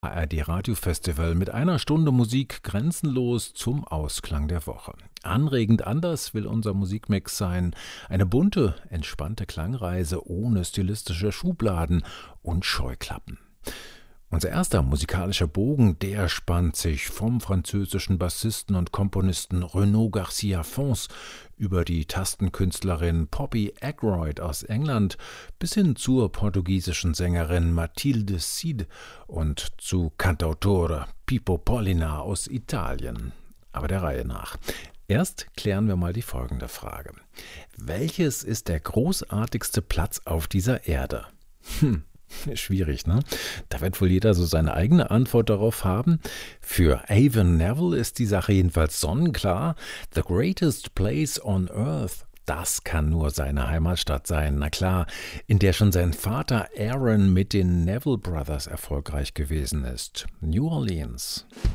ARD Radiofestival mit einer Stunde Musik grenzenlos zum Ausklang der Woche. Anregend anders will unser Musikmix sein. Eine bunte, entspannte Klangreise ohne stilistische Schubladen und Scheuklappen. Unser erster musikalischer Bogen, der spannt sich vom französischen Bassisten und Komponisten Renaud Garcia Fons über die Tastenkünstlerin Poppy Ackroyd aus England bis hin zur portugiesischen Sängerin Mathilde Cid und zu Cantautore Pippo Pollina aus Italien. Aber der Reihe nach. Erst klären wir mal die folgende Frage. Welches ist der großartigste Platz auf dieser Erde? Schwierig, ne? Da wird wohl jeder so seine eigene Antwort darauf haben. Für Avon Neville ist die Sache jedenfalls sonnenklar. The greatest place on earth, das kann nur seine Heimatstadt sein. Na klar, in der schon sein Vater Aaron mit den Neville Brothers erfolgreich gewesen ist. New Orleans.